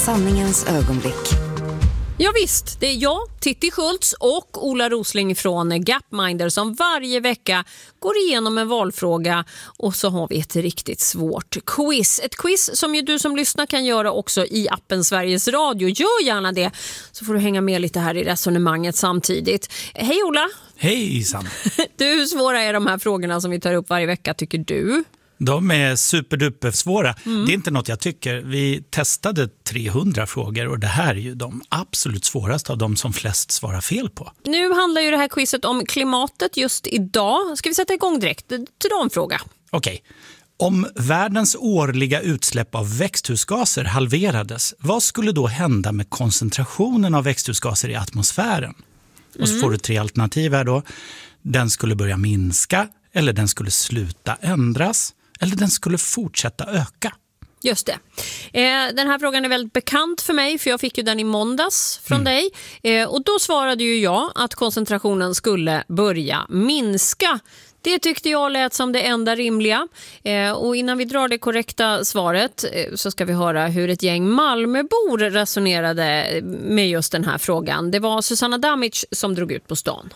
sanningens ögonblick. Ja visst, det är jag, Titti Schultz och Ola Rosling från Gapminder som varje vecka går igenom en valfråga och så har vi ett riktigt svårt quiz. Ett quiz som ju du som lyssnar kan göra också i appen Sveriges Radio. Gör gärna det så får du hänga med lite här i resonemanget samtidigt. Hej Ola! Hej Sam! Hur svåra är de här frågorna som vi tar upp varje vecka tycker du? De är superduper svåra. Det är inte något jag tycker. Vi testade 300 frågor och det här är ju de absolut svåraste av de som flest svarar fel på. Nu handlar ju det här quizet om klimatet just idag. Ska vi sätta igång direkt till de fråga? Okej. Om världens årliga utsläpp av växthusgaser halverades, vad skulle då hända med koncentrationen av växthusgaser i atmosfären? Och så får du 3 alternativ här då. Den skulle börja minska, eller den skulle sluta ändras, eller den skulle fortsätta öka. Just det. Den här frågan är väldigt bekant för mig för jag fick ju den i måndags från dig. Och då svarade ju jag att koncentrationen skulle börja minska. Det tyckte jag lät som det enda rimliga. Och innan vi drar det korrekta svaret så ska vi höra hur ett gäng Malmöbor resonerade med just den här frågan. Det var Susanna Damic som drog ut på stan.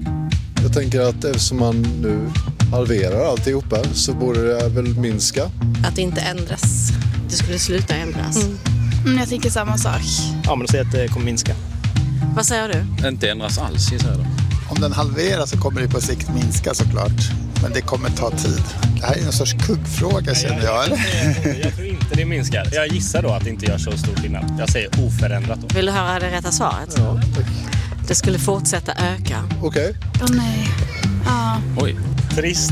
Jag tänker att eftersom man nu halverar alltihopa så borde det väl minska. Att det inte ändras. Det skulle sluta ändras. Jag tänker samma sak. Ja, men då säger att det kommer minska. Vad säger du? Inte ändras alls, gissar jag då. Om den halveras så kommer det på sikt minska såklart. Men det kommer ta tid. Det här är en sorts kuggfråga känner jag. Jag tror inte det minskar. Jag gissar då att det inte gör så stor skillnad. Jag säger oförändrat då. Vill du höra det rätta svaret? Ja, tack. Det skulle fortsätta öka. Okej. Åh nej. Ja. Oj. Trist.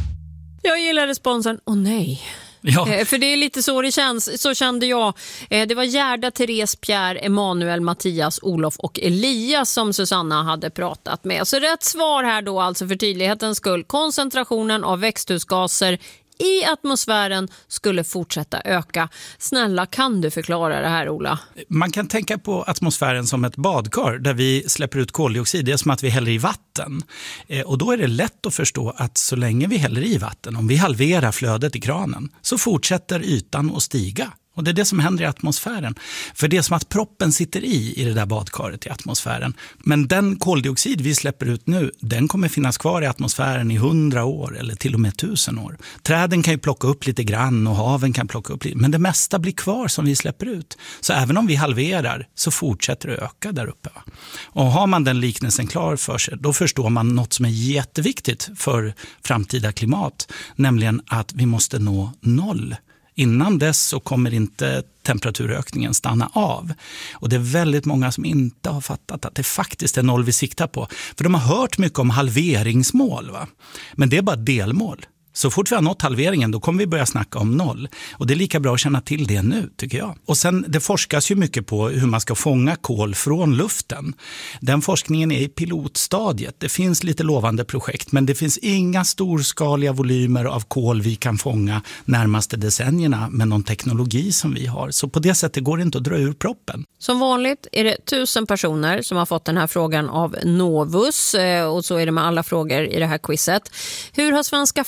Jag gillar responsen, nej. Ja. För det är lite så det känns, så kände jag. Det var Gerda, Therese, Pierre, Emanuel, Mattias, Olof och Elias som Susanna hade pratat med. Så rätt svar här då alltså för tydlighetens skull. Koncentrationen av växthusgaser i atmosfären skulle fortsätta öka. Snälla, kan du förklara det här, Ola? Man kan tänka på atmosfären som ett badkar där vi släpper ut koldioxid. Det är som att vi häller i vatten. Och då är det lätt att förstå att så länge vi häller i vatten, om vi halverar flödet i kranen, så fortsätter ytan att stiga. Och det är det som händer i atmosfären. För det är som att proppen sitter i det där badkaret i atmosfären. Men den koldioxid vi släpper ut nu, den kommer finnas kvar i atmosfären i 100 år eller till och med 1000 år. Träden kan ju plocka upp lite grann och haven kan plocka upp lite. Men det mesta blir kvar som vi släpper ut. Så även om vi halverar så fortsätter det öka där uppe. Va? Och har man den liknelsen klar för sig, då förstår man något som är jätteviktigt för framtida klimat. Nämligen att vi måste nå 0. Innan dess så kommer inte temperaturökningen stanna av. Och det är väldigt många som inte har fattat att det faktiskt är 0 vi siktar på. För de har hört mycket om halveringsmål, va? Men det är bara delmål. Så fort vi har nått halveringen då kommer vi börja snacka om 0. Och det är lika bra att känna till det nu tycker jag. Och sen det forskas ju mycket på hur man ska fånga kol från luften. Den forskningen är i pilotstadiet. Det finns lite lovande projekt men det finns inga storskaliga volymer av kol vi kan fånga närmaste decennierna med någon teknologi som vi har. Så på det sättet går det inte att dra ur proppen. Som vanligt är det 1000 personer som har fått den här frågan av Novus och så är det med alla frågor i det här quizet. Hur har svenska